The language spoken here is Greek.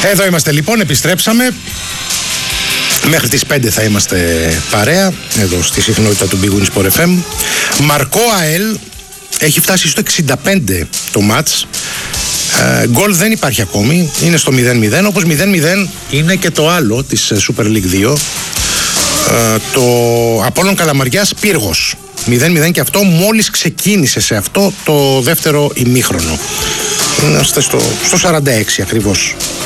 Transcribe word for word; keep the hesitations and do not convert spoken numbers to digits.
Εδώ είμαστε λοιπόν, επιστρέψαμε. Μέχρι τις πέντε θα είμαστε παρέα, εδώ στη συχνότητα του Big Win Sport εφ εμ. Μαρκό ΑΕΛ, έχει φτάσει στο εξήντα πέντε το μάτς. Γκολ ε, δεν υπάρχει ακόμη, είναι στο μηδέν μηδέν, όπως μηδέν μηδέν είναι και το άλλο της Super League δύο. Ε, το Απόλλων Καλαμαριάς Πύργος. μηδέν μηδέν και αυτό μόλις ξεκίνησε σε αυτό το δεύτερο ημίχρονο. Είμαστε στο, στο σαράντα έξι ακριβώς.